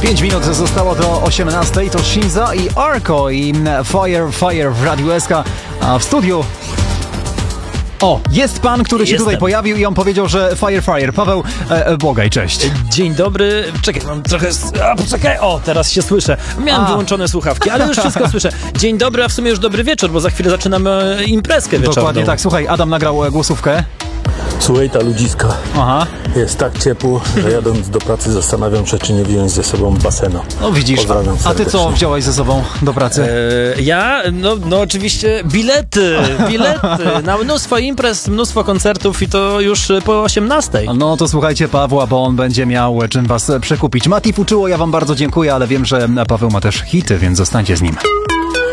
5 minut zostało do 18. To Shinza i Arko i Fire w Radiu SK. A w studiu... O, jest pan, który się tutaj pojawił i on powiedział, że Fire. Paweł Błogaj, cześć. Dzień dobry. Czekaj, mam trochę... poczekaj. O, teraz się słyszę. Miałem wyłączone słuchawki, ale już wszystko słyszę. Dzień dobry, a w sumie już dobry wieczór, bo za chwilę zaczynamy imprezkę wieczorną. Dokładnie tak. Słuchaj, Adam nagrał głosówkę. Słuchaj, ta ludziska. Aha. Jest tak ciepło, że jadąc do pracy zastanawiam się, czy nie wziąć ze sobą basenu. No widzisz, a ty co wziąłeś ze sobą do pracy? Ja? No oczywiście bilety na mnóstwo imprez, mnóstwo koncertów i to już po 18. No to słuchajcie Pawła, bo on będzie miał czym was przekupić. Mati Fuczyło, ja wam bardzo dziękuję, ale wiem, że Paweł ma też hity, więc zostańcie z nim.